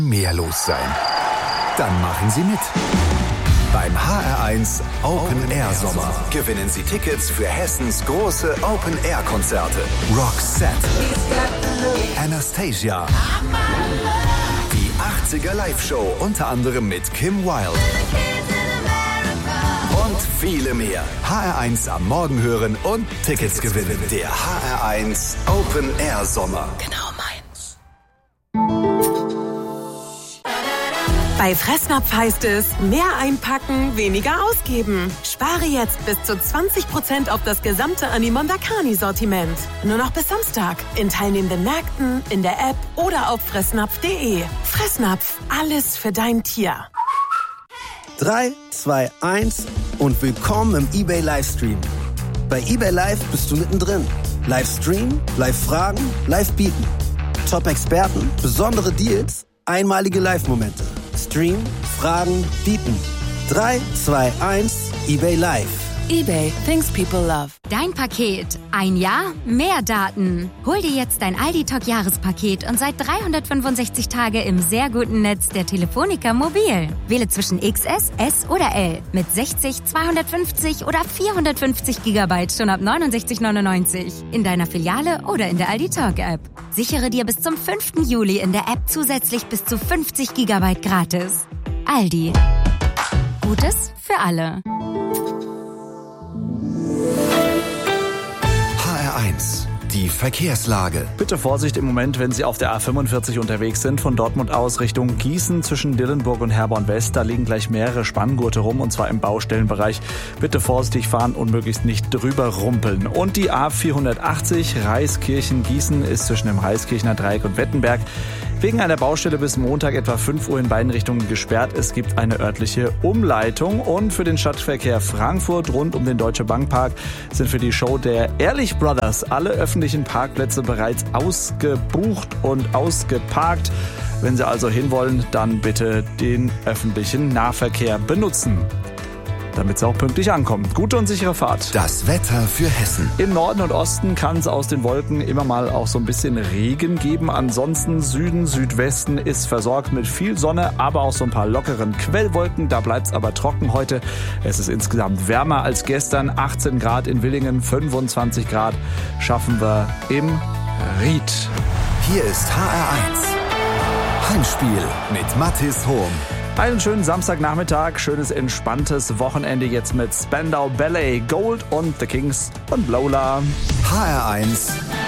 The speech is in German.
mehr los sein. Dann machen Sie mit. Beim HR1 Open Air Sommer gewinnen Sie Tickets für Hessens große Open Air Konzerte. Roxette, Anastasia, die 80er Live-Show unter anderem mit Kim Wilde und viele mehr. HR1 am Morgen hören und Tickets gewinnen. Der HR1 Open Air Sommer. Genau meins. Bei Fressnapf heißt es, mehr einpacken, weniger ausgeben. Spare jetzt bis zu 20% auf das gesamte Animondakani-Sortiment. Nur noch bis Samstag. In teilnehmenden Märkten, in der App oder auf fressnapf.de. Fressnapf, alles für dein Tier. 3, 2, 1 und willkommen im eBay Livestream. Bei eBay Live bist du mittendrin. Livestream, Live-Fragen, Live-Bieten. Top-Experten, besondere Deals, einmalige Live-Momente. Stream, Fragen, Bieten. 3, 2, 1, eBay Live. eBay, things people love. Dein Paket. Ein Jahr, mehr Daten. Hol dir jetzt dein Aldi-Talk-Jahrespaket und sei 365 Tage im sehr guten Netz der Telefonica Mobil. Wähle zwischen XS, S oder L. Mit 60, 250 oder 450 Gigabyte schon ab 69,99. In deiner Filiale oder in der Aldi-Talk-App. Sichere dir bis zum 5. Juli in der App zusätzlich bis zu 50 Gigabyte gratis. Aldi. Gutes für alle. HR1, die Verkehrslage. Bitte Vorsicht im Moment, wenn Sie auf der A45 unterwegs sind, von Dortmund aus Richtung Gießen zwischen Dillenburg und Herborn West. Da liegen gleich mehrere Spanngurte rum, und zwar im Baustellenbereich. Bitte vorsichtig fahren und möglichst nicht drüber rumpeln. Und die A480 Reiskirchen-Gießen ist zwischen dem Reiskirchener Dreieck und Wettenberg wegen einer Baustelle bis Montag etwa 5 Uhr in beiden Richtungen gesperrt. Es gibt eine örtliche Umleitung. Und für den Stadtverkehr Frankfurt rund um den Deutsche Bank Park sind für die Show der Ehrlich Brothers alle öffentlichen Parkplätze bereits ausgebucht und ausgeparkt. Wenn Sie also hinwollen, dann bitte den öffentlichen Nahverkehr benutzen, damit Sie auch pünktlich ankommen. Gute und sichere Fahrt. Das Wetter für Hessen. Im Norden und Osten kann es aus den Wolken immer mal auch so ein bisschen Regen geben. Ansonsten Süden, Südwesten ist versorgt mit viel Sonne, aber auch so ein paar lockeren Quellwolken. Da bleibt es aber trocken heute. Es ist insgesamt wärmer als gestern. 18 Grad in Willingen, 25 Grad schaffen wir im Ried. Hier ist HR1. Heimspiel mit Mathis Hohm. Einen schönen Samstagnachmittag, schönes entspanntes Wochenende jetzt mit Spandau Ballet, Gold und The Kings und Lola. HR1